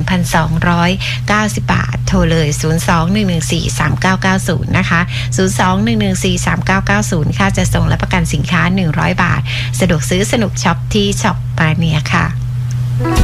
1,290 บาทโทรเลย02-114-3990นะคะ02-114-3990ค่ะจะส่งและประกันสินค้า100 บาทสะดวกซื้อสนุกช็อปที่ช็อปมาเนียค่ะ